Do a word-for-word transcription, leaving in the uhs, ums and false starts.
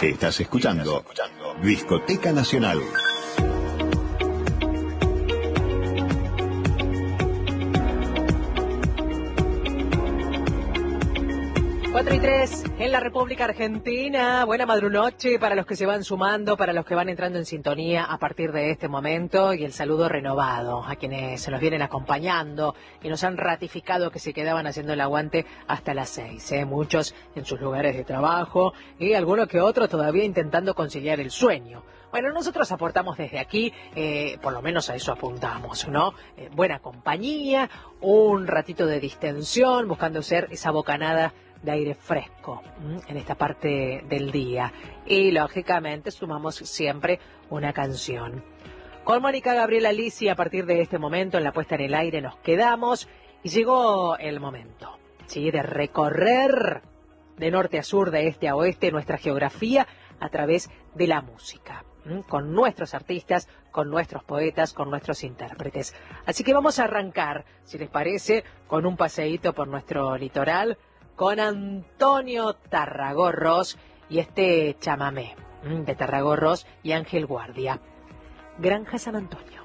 Estás escuchando Discoteca Nacional. cuatro y tres en la República Argentina. Buena madrunoche para los que se van sumando, para los que van entrando en sintonía a partir de este momento, y el saludo renovado a quienes se nos vienen acompañando y nos han ratificado que se quedaban haciendo el aguante hasta las seis, ¿eh? Muchos en sus lugares de trabajo y algunos que otros todavía intentando conciliar el sueño. Bueno, nosotros aportamos desde aquí, eh, por lo menos a eso apuntamos, ¿no? Eh, buena compañía, un ratito de distensión, buscando ser esa bocanada de aire fresco ¿m? en esta parte del día. Y lógicamente sumamos siempre una canción. Con Mónica Gabriela Lisi, a partir de este momento, en la puesta en el aire nos quedamos y llegó el momento, ¿sí?, de recorrer de norte a sur, de este a oeste, nuestra geografía a través de la música, ¿m? con nuestros artistas, con nuestros poetas, con nuestros intérpretes. Así que vamos a arrancar, si les parece, con un paseíto por nuestro litoral, con Antonio Tarragorros y este chamamé de Tarragorros y Ángel Guardia. Granja San Antonio.